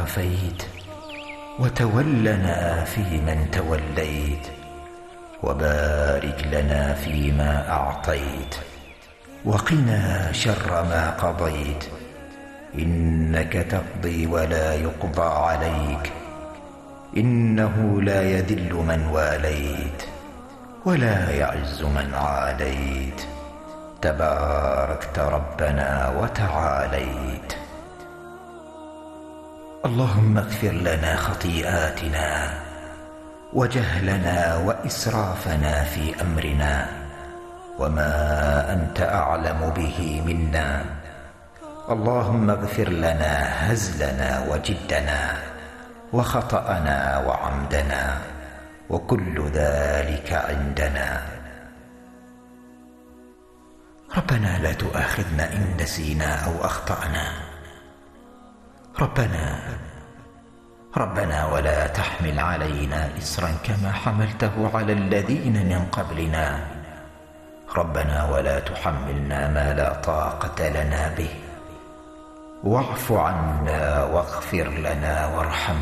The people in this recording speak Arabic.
عافيت، وتولنا فيمن توليت، وبارك لنا فيما أعطيت، وقنا شر ما قضيت، إنك تقضي ولا يقضى عليك، إنه لا يذل من واليت ولا يعز من عاديت، تباركت ربنا وتعاليت. اللهم اغفر لنا خطيئاتنا وجهلنا وإسرافنا في أمرنا، وما أنت أعلم به منا. اللهم اغفر لنا هزلنا وجدنا وخطأنا وعمدنا، وكل ذلك عندنا. ربنا لا تؤاخذنا إن نسينا أو أخطأنا. ربنا ولا تحمل علينا إصرا كما حملته على الذين من قبلنا. ربنا ولا تحملنا ما لا طاقة لنا به، واعف عنا واغفر لنا وارحمنا.